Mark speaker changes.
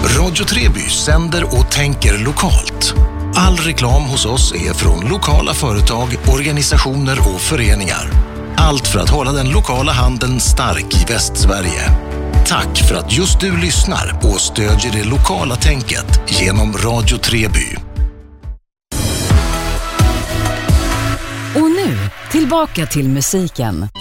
Speaker 1: Radio Treby sänder och tänker lokalt. All reklam hos oss är från lokala företag, organisationer och föreningar. Allt för att hålla den lokala handeln stark i Västsverige. Tack för att just du lyssnar och stödjer det lokala tänket genom Radio Treby.
Speaker 2: Och nu, tillbaka till musiken.